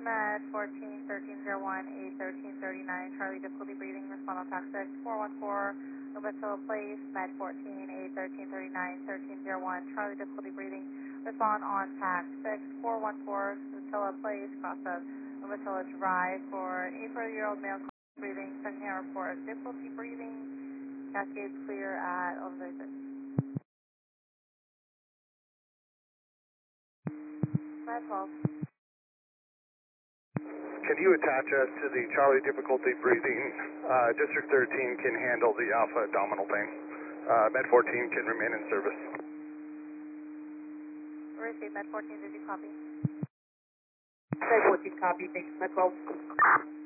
Med 14, 1301, A 1339, Charlie difficulty breathing, respond on TAC 6, 414, Umatilla Place, Med 14, A 1339, 1301, Charlie difficulty breathing, respond on TAC 6, 414, Umatilla Place, cross of Umatilla Drive for an 84-year-old male breathing, second report, difficulty breathing, Cascades clear at 11:36. Med 12. Can you attach us to the Charlie difficulty breathing? District 13 can handle the alpha abdominal pain. Med 14 can remain in service. Receive Med 14, did you copy? Med 14 copy, thanks, Med 12.